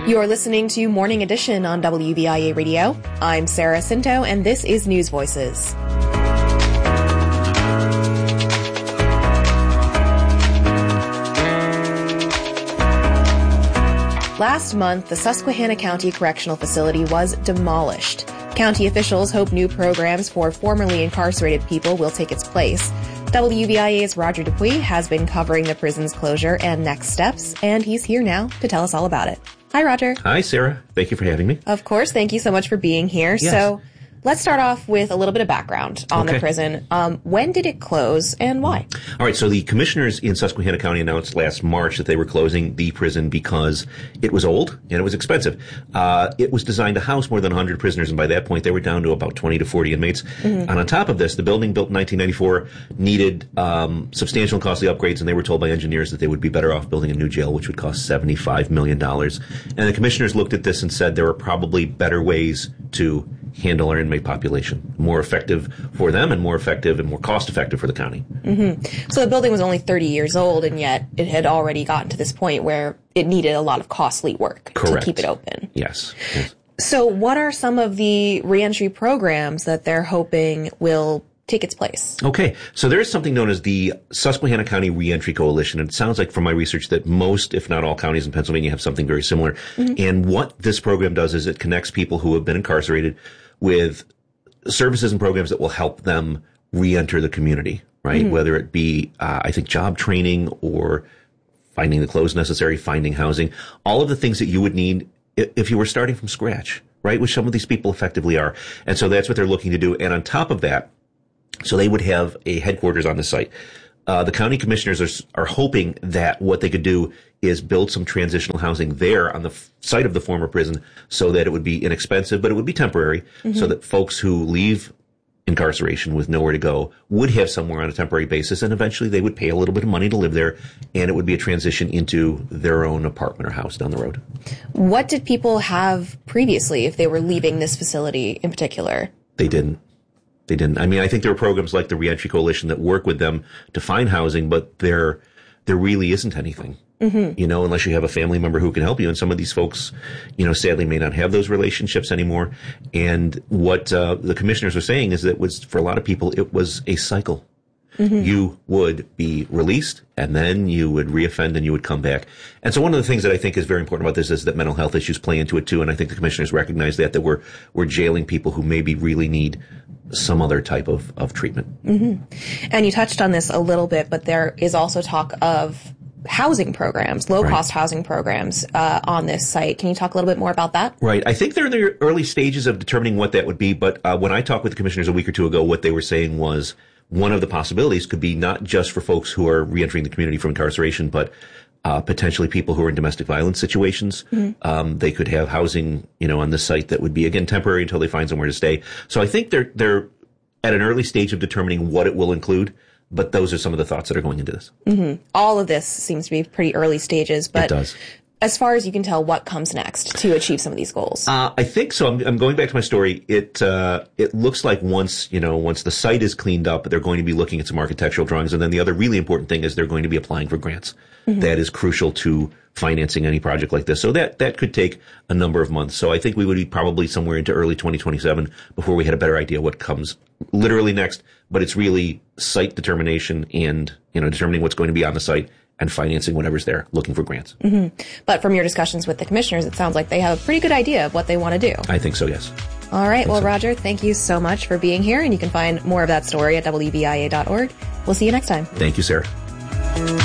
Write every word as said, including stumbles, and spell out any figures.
You're listening to Morning Edition on W V I A Radio. I'm Sarah Cinto, and this is News Voices. Last month, the Susquehanna County Correctional Facility was demolished. County officials hope new programs for formerly incarcerated people will take its place. W V I A's Roger Dupuis has been covering the prison's closure and next steps, and he's here now to tell us all about it. Hi, Roger. Hi, Sarah. Thank you for having me. Of course. Thank you so much for being here. Yes. So let's start off with a little bit of background on okay. the prison. Um, when did it close and why? All right. So the commissioners in Susquehanna County announced last March that they were closing the prison because it was old and it was expensive. Uh, it was designed to house more than one hundred prisoners, and by that point they were down to about twenty to forty inmates. Mm-hmm. And on top of this, the building, built in nineteen ninety-four, needed um, substantial and costly upgrades, and they were told by engineers that they would be better off building a new jail, which would cost seventy-five million dollars. And the commissioners looked at this and said there are probably better ways to handle our inmate population, more effective for them and more effective and more cost effective for the county. Mm-hmm. So the building was only thirty years old, and yet it had already gotten to this point where it needed a lot of costly work Correct. to keep it open. Yes. yes. So what are some of the reentry programs that they're hoping will take its place? Okay. So there is something known as the Susquehanna County Reentry Coalition. And it sounds like from my research that most, if not all, counties in Pennsylvania have something very similar. Mm-hmm. And what this program does is it connects people who have been incarcerated with services and programs that will help them reenter the community, right? Mm-hmm. Whether it be, uh, I think, job training or finding the clothes necessary, finding housing, all of the things that you would need if you were starting from scratch, right? Which some of these people effectively are. And so that's what they're looking to do. And on top of that, so they would have a headquarters on the site. Uh, the county commissioners are, are hoping that what they could do is build some transitional housing there on the f- site of the former prison so that it would be inexpensive, but it would be temporary, mm-hmm. so that folks who leave incarceration with nowhere to go would have somewhere on a temporary basis, and eventually they would pay a little bit of money to live there, and it would be a transition into their own apartment or house down the road. What did people have previously if they were leaving this facility in particular? They didn't. They didn't. I mean, I think there are programs like the Reentry Coalition that work with them to find housing, but there, there really isn't anything, mm-hmm. you know, unless you have a family member who can help you. And some of these folks, you know, sadly may not have those relationships anymore. And what uh, the commissioners were saying is that was, for a lot of people, it was a cycle. Mm-hmm. You would be released, and then you would reoffend, and you would come back. And so one of the things that I think is very important about this is that mental health issues play into it too. And I think the commissioners recognize that, that we're, we're jailing people who maybe really need some other type of, of treatment. Mm-hmm. And you touched on this a little bit, but there is also talk of housing programs, low-cost right. housing programs uh, on this site. Can you talk a little bit more about that? Right. I think they're in the early stages of determining what that would be, but uh, when I talked with the commissioners a week or two ago, what they were saying was one of the possibilities could be not just for folks who are reentering the community from incarceration, but uh, potentially people who are in domestic violence situations. Mm-hmm. Um, they could have housing, you know, on the site that would be, again, temporary until they find somewhere to stay. So I think they're they're at an early stage of determining what it will include. But those are some of the thoughts that are going into this. Mm-hmm. All of this seems to be pretty early stages. But it does. As far as you can tell, what comes next to achieve some of these goals? Uh, I think so. I'm, I'm going back to my story. It uh, it looks like once, you know, once the site is cleaned up, they're going to be looking at some architectural drawings. And then the other really important thing is they're going to be applying for grants. Mm-hmm. That is crucial to financing any project like this. So that, that could take a number of months. So I think we would be probably somewhere into early twenty twenty-seven before we had a better idea what comes literally next. But it's really site determination and, you know, determining what's going to be on the site and financing whatever's there, looking for grants. Mm-hmm. But from your discussions with the commissioners, it sounds like they have a pretty good idea of what they want to do. I think so, yes. All right. Well, so. Roger, thank you so much for being here. And you can find more of that story at W V I A dot org. We'll see you next time. Thank you, Sarah.